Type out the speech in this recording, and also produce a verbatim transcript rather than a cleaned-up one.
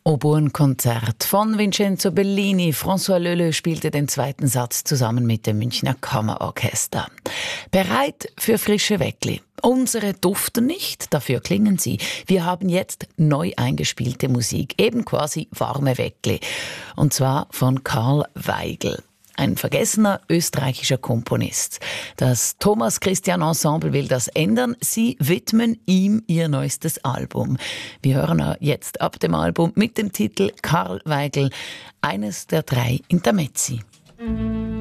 Oboenkonzert von Vincenzo Bellini. François Leleux spielte den zweiten Satz zusammen mit dem Münchner Kammerorchester. Bereit für frische Weckli. Unsere duften nicht, dafür klingen sie. Wir haben jetzt neu eingespielte Musik, eben quasi warme Weckli. Und zwar von Karl Weigl. Ein vergessener österreichischer Komponist. Das Thomas Christian Ensemble will das ändern. Sie widmen ihm ihr neuestes Album. Wir hören jetzt ab dem Album mit dem Titel Karl Weigl, eines der drei Intermezzi.